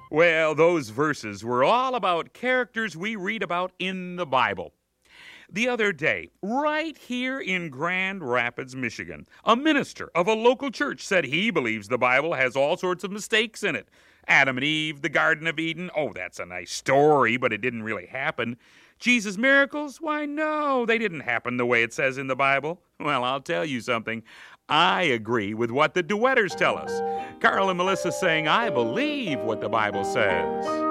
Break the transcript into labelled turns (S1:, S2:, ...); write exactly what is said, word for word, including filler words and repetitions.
S1: Well, those verses were all about characters we read about in the Bible. The other day, right here in Grand Rapids, Michigan, a minister of a local church said he believes the Bible has all sorts of mistakes in it. Adam and Eve, the Garden of Eden, oh, that's a nice story, but it didn't really happen. Jesus' miracles? Why, no, they didn't happen the way it says in the Bible. Well, I'll tell you something. I agree with what the Duetters tell us. Carl and Melissa saying, I believe what the Bible says.